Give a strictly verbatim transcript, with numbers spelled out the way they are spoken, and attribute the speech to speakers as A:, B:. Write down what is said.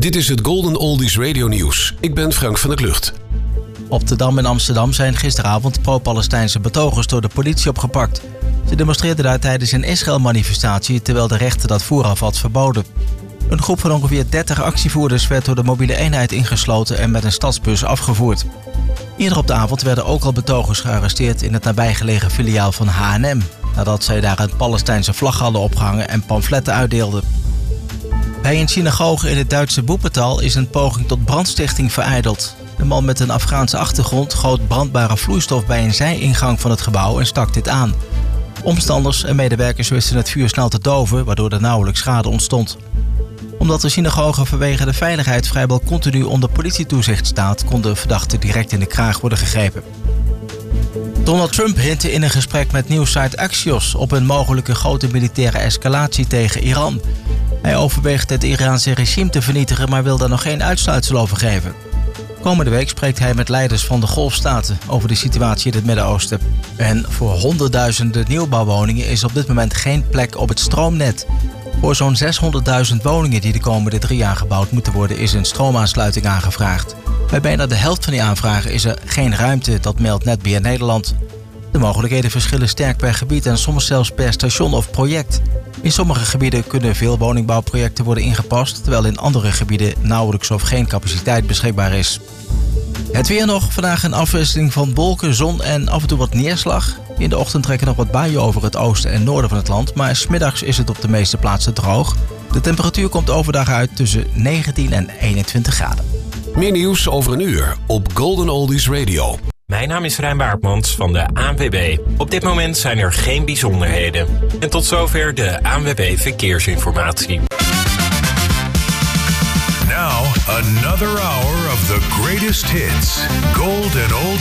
A: Dit is het Golden Oldies Radio Nieuws. Ik ben Frank van der Klucht.
B: Op de Dam in Amsterdam zijn gisteravond pro-Palestijnse betogers door de politie opgepakt. Ze demonstreerden daar tijdens een Israël-manifestatie terwijl de rechter dat vooraf had verboden. Een groep van ongeveer dertig actievoerders werd door de mobiele eenheid ingesloten en met een stadsbus afgevoerd. Eerder op de avond werden ook al betogers gearresteerd in het nabijgelegen filiaal van H en M, nadat zij daar een Palestijnse vlag hadden opgehangen en pamfletten uitdeelden. Bij een synagoge in het Duitse Wuppertal is een poging tot brandstichting verijdeld. Een man met een Afghaanse achtergrond goot brandbare vloeistof bij een zijingang van het gebouw en stak dit aan. Omstanders en medewerkers wisten het vuur snel te doven, waardoor er nauwelijks schade ontstond. Omdat de synagoge vanwege de veiligheid vrijwel continu onder politietoezicht staat, kon de verdachte direct in de kraag worden gegrepen. Donald Trump hintte in een gesprek met nieuwssite Axios op een mogelijke grote militaire escalatie tegen Iran. Hij overweegt het Iraanse regime te vernietigen, maar wil daar nog geen uitsluitsel over geven. Komende week spreekt hij met leiders van de Golfstaten over de situatie in het Midden-Oosten. En voor honderdduizenden nieuwbouwwoningen is op dit moment geen plek op het stroomnet. Voor zo'n zeshonderdduizend woningen die de komende drie jaar gebouwd moeten worden is een stroomaansluiting aangevraagd. Bij bijna de helft van die aanvragen is er geen ruimte, dat meldt Netbeheer Nederland. De mogelijkheden verschillen sterk per gebied en soms zelfs per station of project. In sommige gebieden kunnen veel woningbouwprojecten worden ingepast, terwijl in andere gebieden nauwelijks of geen capaciteit beschikbaar is. Het weer nog, vandaag een afwisseling van wolken, zon en af en toe wat neerslag. In de ochtend trekken nog wat buien over het oosten en noorden van het land, maar 's middags is het op de meeste plaatsen droog. De temperatuur komt overdag uit tussen negentien en eenentwintig graden.
A: Meer nieuws over een uur op Golden Oldies Radio.
C: Mijn naam is Rijn Baartmans van de A N W B. Op dit moment zijn er geen bijzonderheden. En tot zover de A N W B Verkeersinformatie.
D: Now, another hour of the greatest hits. Golden Oldies.